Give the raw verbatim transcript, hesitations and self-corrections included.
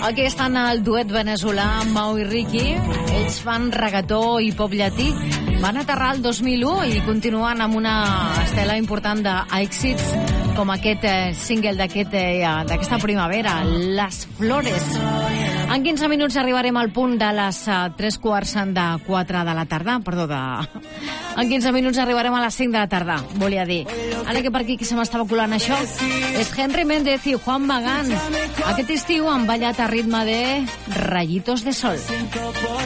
Aquí estan el duet veneçolà Mau i Ricky. Ells fan reggaetó i pop llatí. Van aterrar el dos mil u i continuen amb una estela important d'èxits com aquest eh, single d'aquest, eh, d'aquesta primavera, Les Flores. En quinze minuts arribarem al punt de les eh, tres quarts de quatre de la tarda. Perdó, de... en quinze minuts arribarem a les cinc de la tarda, volia dir. Ara que per aquí que se m'estava colant això és Henry Méndez i Juan Magán. Aquest estiu han ballat a ritme de Rayitos de Sol.